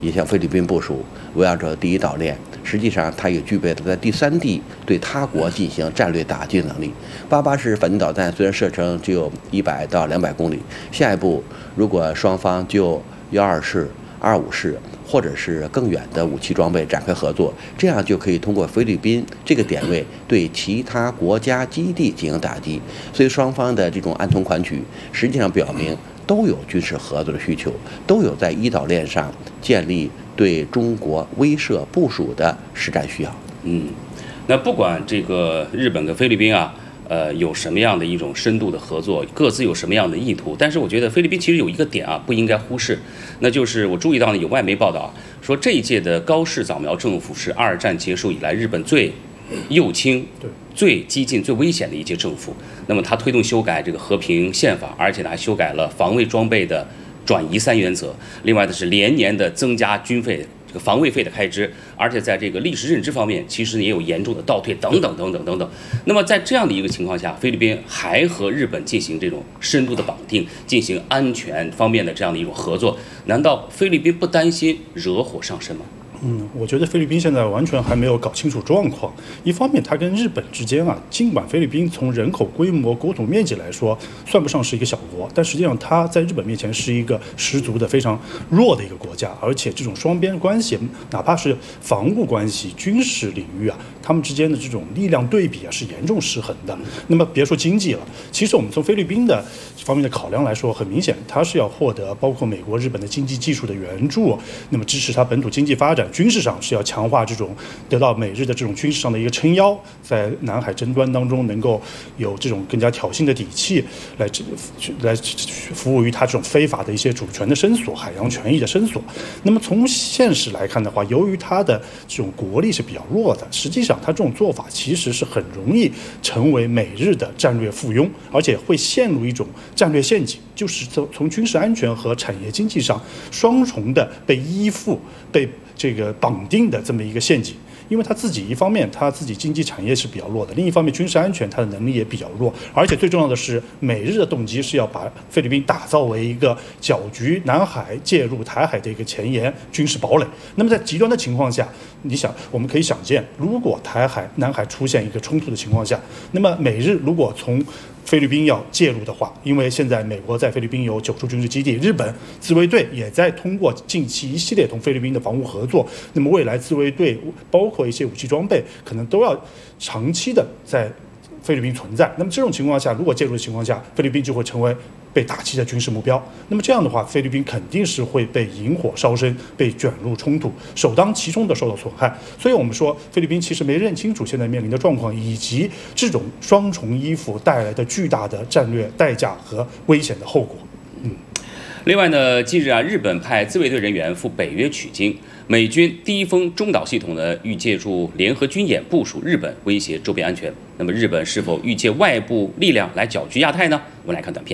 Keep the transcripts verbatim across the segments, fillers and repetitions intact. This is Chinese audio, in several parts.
也向菲律宾部署围绕着第一岛链，实际上它也具备了在第三地对他国进行战略打击的能力。八八式反舰导弹虽然射程只有一百到两百公里，下一步如果双方就幺二式、二五式或者是更远的武器装备展开合作，这样就可以通过菲律宾这个点位对其他国家基地进行打击。所以双方的这种暗通款曲，实际上表明都有军事合作的需求，都有在一岛链上建立对中国威慑部署的实战需要。 嗯，那不管这个日本跟菲律宾啊，呃，有什么样的一种深度的合作，各自有什么样的意图，但是我觉得菲律宾其实有一个点啊，不应该忽视，那就是我注意到呢，有外媒报道啊，说这一届的高市早苗政府是二战结束以来日本最右倾、最激进、最危险的一届政府。那么他推动修改这个和平宪法，而且呢还修改了防卫装备的转移三原则。另外的是连年的增加军费、这个防卫费的开支，而且在这个历史认知方面，其实也有严重的倒退等等等等等等。那么在这样的一个情况下，菲律宾还和日本进行这种深度的绑定，进行安全方面的这样的一种合作，难道菲律宾不担心惹火上身吗？ 嗯，我觉得菲律宾现在完全还没有搞清楚状况。一方面，它跟日本之间啊，尽管菲律宾从人口规模、国土面积来说算不上是一个小国，但实际上它在日本面前是一个十足的非常弱的一个国家。而且这种双边关系，哪怕是防务关系、军事领域啊，他们之间的这种力量对比啊是严重失衡的。那么别说经济了，其实我们从菲律宾的方面的考量来说，很明显，它是要获得包括美国、日本的经济技术的援助，那么支持它本土经济发展。军事上是要强化这种得到美日的这种军事上的一个撑腰，在南海争端当中能够有这种更加挑衅的底气，来来服务于它这种非法的一些主权的伸索、海洋权益的伸索。那么从现实来看的话，由于它的这种国力是比较弱的，实际上它这种做法其实是很容易成为美日的战略附庸，而且会陷入一种战略陷阱，就是从从军事安全和产业经济上双重的被依附、被这个绑定的这么一个陷阱。因为他自己一方面他自己经济产业是比较弱的，另一方面军事安全他的能力也比较弱，而且最重要的是美日的动机是要把菲律宾打造为一个搅局南海、介入台海的一个前沿军事堡垒。那么在极端的情况下，你想我们可以想见，如果台海、南海出现一个冲突的情况下，那么美日如果从菲律宾要介入的话，因为现在美国在菲律宾有九处军事基地，日本自卫队也在通过近期一系列同菲律宾的防务合作，那么未来自卫队包括一些武器装备可能都要长期的在菲律宾存在。那么这种情况下，如果介入的情况下，菲律宾就会成为被打击的军事目标。那么这样的话，菲律宾肯定是会被引火烧身，被卷入冲突，首当其冲的受到损害。所以我们说，菲律宾其实没认清楚现在面临的状况，以及这种双重依附带来的巨大的战略代价和危险的后果。嗯。 另外呢，近日啊，日本派自卫队人员赴北约取经，美军第一锋中岛系统呢欲借助联合军演部署日本，威胁周边安全。那么日本是否欲借外部力量来搅局亚太呢？我们来看短片。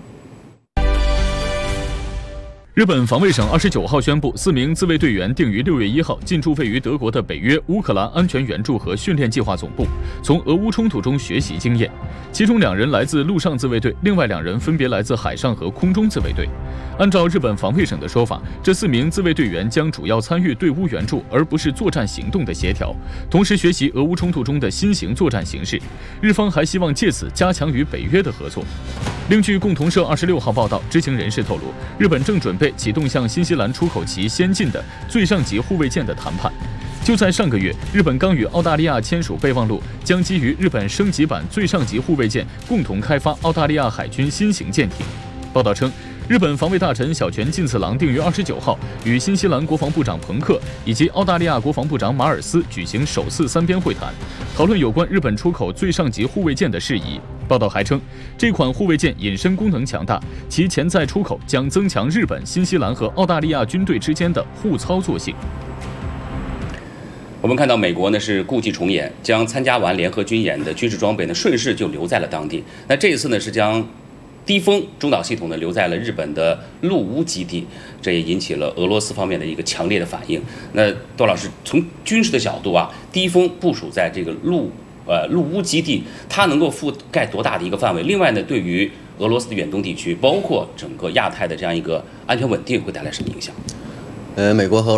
日本防卫省二十九号宣布，四名自卫队员定于六月一号进驻位于德国的北约乌克兰安全援助和训练计划总部，从俄乌冲突中学习经验。其中两人来自陆上自卫队，另外两人分别来自海上和空中自卫队。按照日本防卫省的说法，这四名自卫队员将主要参与对乌援助，而不是作战行动的协调，同时学习俄乌冲突中的新型作战形势。日方还希望借此加强与北约的合作。另据共同社二十六号报道，知情人士透露，日本正准备启动向新西兰出口其先进的最上级护卫舰的谈判。就在上个月，日本刚与澳大利亚签署备忘录，将基于日本升级版最上级护卫舰共同开发澳大利亚海军新型舰艇。报道称，日本防卫大臣小泉进次郎定于二十九号与新西兰国防部长彭克以及澳大利亚国防部长马尔斯举行首次三边会谈，讨论有关日本出口最上级护卫舰的事宜。报道还称，这款护卫舰隐身功能强大，其潜在出口将增强日本、新西兰和澳大利亚军队之间的互操作性。 我们看到美国呢是故伎重演，将参加完联合军演的军事装备呢顺势就留在了当地。那这一次呢是将低风中岛系统呢留在了日本的陆乌基地，这也引起了俄罗斯方面的一个强烈的反应。那窦老师，从军事的角度啊，低风部署在这个陆呃陆乌基地，它能够覆盖多大的一个范围？另外呢，对于俄罗斯的远东地区，包括整个亚太的这样一个安全稳定，会带来什么影响？ 呃，美国和